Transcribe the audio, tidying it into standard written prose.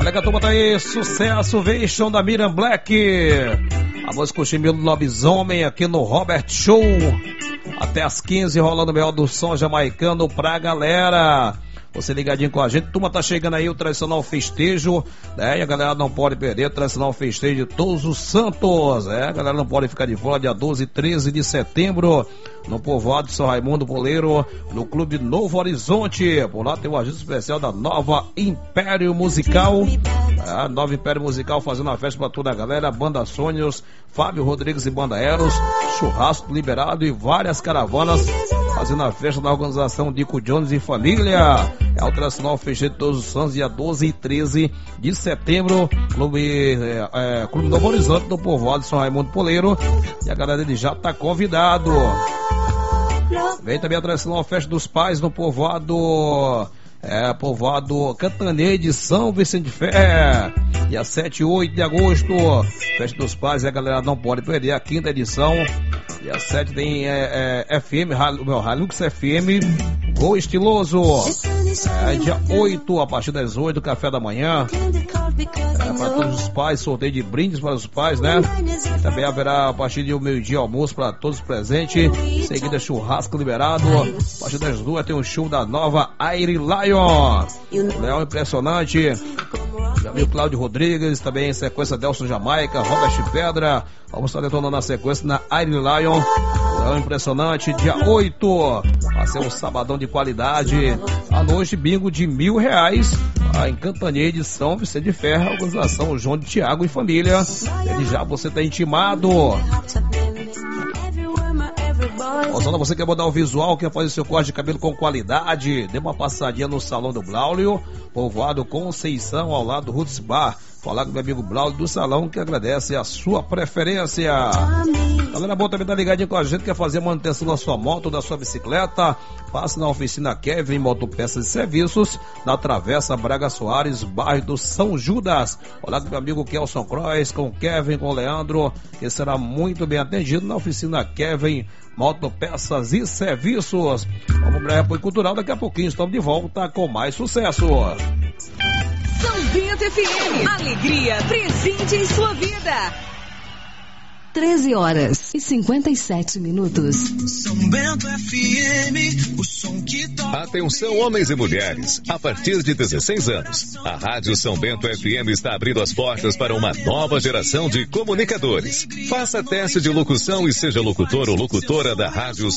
Olha que a turma tá aí, sucesso, Veixão da Miriam Black. A música Chimilo Lobisomem aqui no Robert Show. Até as 15 rolando o melhor do som jamaicano pra galera. Você ligadinho com a gente, turma, tá chegando aí o tradicional festejo, né? E a galera não pode perder o tradicional festejo de Todos os Santos, a galera não pode ficar de fora, dia 12 e 13 de setembro, no povoado de São Raimundo Poleiro, no Clube Novo Horizonte. Por lá tem um ajuste especial da Nova Império Musical, a Nova Império Musical fazendo uma festa pra toda a galera, Banda Sonhos, Fábio Rodrigues e Banda Eros, churrasco liberado e várias caravanas fazendo a festa da organização Dico Jones e Família. É o tradicional festejo de Todos os Santos, dia 12 e 13 de setembro, Clube Novo Horizonte, do povoado de São Raimundo Poleiro. E a galera dele já tá convidado. Vem também a tradicional festa dos pais no povoado Cantanê de São Vicente de Fé, dia 7 e 8 de agosto, festa dos pais, e a galera não pode perder a 5ª edição. Dia 7 tem FM, Hilux FM, Gol Estiloso. Dia 8, a partir das 8, café da manhã. Para todos os pais, sorteio de brindes para os pais, né? E também haverá a partir de meio-dia almoço para todos os presentes. Seguida churrasco liberado. A partir das 2 tem um show da Nova Aire Lion. Leão impressionante. Já viu Cláudio Rodrigues, também sequência Delson Jamaica, Robert Pedra. Vamos estar detonando na sequência na Aire Lion. Leão impressionante, dia 8. Vai ser um sabadão de qualidade. À noite, bingo de R$1.000. Em Cantanê de São Vicente de Ferro, organização João de Tiago e Família. Ele já você tá intimado. Osana, você quer mudar o visual, quer fazer seu corte de cabelo com qualidade? Dê uma passadinha no Salão do Braulio, povoado Conceição, ao lado do Roots Bar. Falar com o meu amigo Braulio do Salão, que agradece a sua preferência. Galera boa também tá ligadinho com a gente, quer fazer manutenção da sua moto, da sua bicicleta? Passe na oficina Kevin Motopeças e Serviços, na Travessa Braga Soares, bairro do São Judas. Olá com meu amigo Kelson Croix, com o Kevin, com o Leandro, que será muito bem atendido na oficina Kevin Motopeças e Serviços. Vamos para o apoio cultural, daqui a pouquinho estamos de volta com mais sucesso. São Bento FM, alegria presente em sua vida. 13h57. São Bento FM, o som que toca. Atenção, homens e mulheres, a partir de 16 anos, a Rádio São Bento FM está abrindo as portas para uma nova geração de comunicadores. Faça teste de locução e seja locutor ou locutora da Rádio